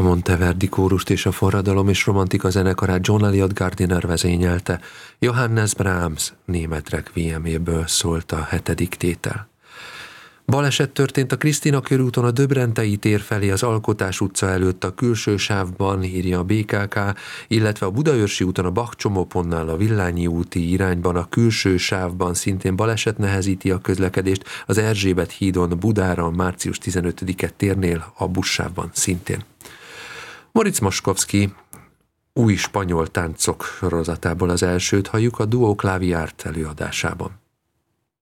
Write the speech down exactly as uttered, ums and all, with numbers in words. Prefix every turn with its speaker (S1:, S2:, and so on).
S1: Monteverdi kórust és a Forradalom és Romantika zenekarát John Eliot Gardiner vezényelte. Johannes Brahms német requieméből szólt a hetedik tétel. Baleset történt a Krisztina körúton a Döbrentei tér felé az Alkotás utca előtt a külső sávban, írja a bé ká ká, illetve a Budaörsi úton a Bach csomópontnál a Villányi úti irányban a külső sávban szintén baleset nehezíti a közlekedést, az Erzsébet hídon Budára a március tizenötödike térnél a buszsávban szintén. Moritz Moszkowski új spanyol táncok sorozatából az elsőt halljuk a Duo Claviart előadásában.